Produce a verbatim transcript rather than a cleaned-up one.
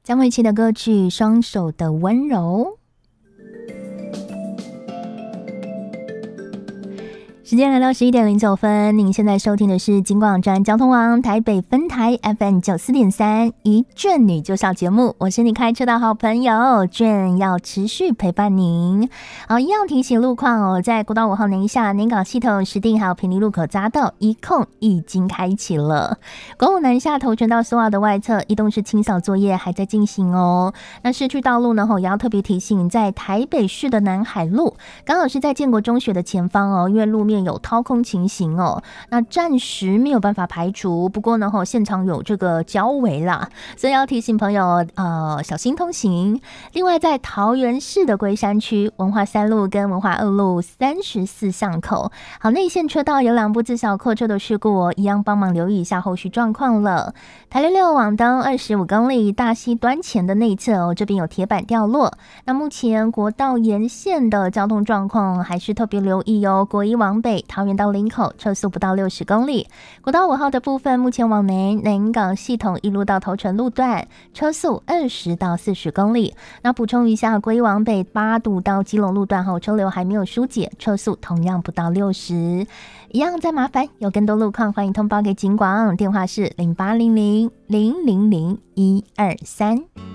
江蕙琪的歌曲《双手的温柔》。时间来到十一点零九分，您现在收听的是金广站交通网台北分台 F M 九四点三一卷女就校节目，我是你开车的好朋友卷，要持续陪伴您。好，一样提醒路况哦，在国道五号南下南港系统石碇还有平林路口匝道一控已经开启了，国五南下头城到苏澳的外侧移动式清扫作业还在进行哦。那市区道路呢，也要特别提醒，在台北市的南海路刚好是在建国中学的前方哦，因为路面有掏空情形哦，那暂时没有办法排除，不过呢现场有这个交围啦，所以要提醒朋友呃小心通行。另外在桃园市的龟山区文化三路跟文化二路三十四巷口，好，内线车道有两部自小客车的事故哦，一样帮忙留意一下后续状况了。台六六往东二十五公里大溪端前的内侧哦，这边有铁板掉落，那目前国道沿线的交通状况还是特别留意哦。国一往北桃园到林口车速不到六十公里，国道五号的部分目前往南南港系统一路到头城路段车速二十到四十公里。那补充一下，国一往北八堵到基隆路段后车流还没有疏解，车速同样不到六十。一样再麻烦有更多路况欢迎通报给警广，电话是零八零零零零零一二三。